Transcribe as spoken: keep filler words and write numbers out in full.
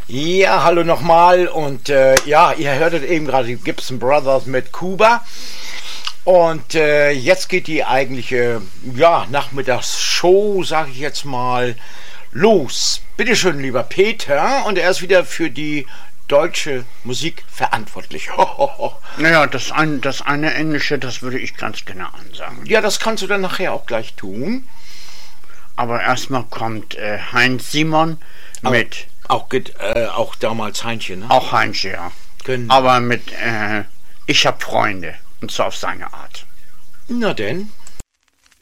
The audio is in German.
Ja, hallo nochmal und äh, ja, ihr hörtet eben gerade die Gibson Brothers mit Kuba und äh, jetzt geht die eigentliche, ja, Nachmittagsshow, sage ich jetzt mal, los. Bitteschön, lieber Peter, und er ist wieder für die deutsche Musik verantwortlich. Naja, das eine, das eine Englische, das würde ich ganz genau ansagen. Ja, das kannst du dann nachher auch gleich tun. Aber erstmal kommt äh, Heinz Simon mit... Auch, äh, auch damals Heinchen, ne? Auch Heinchen, ja. Genau. Aber mit äh, Ich hab Freunde. Und zwar auf seine Art. Na denn.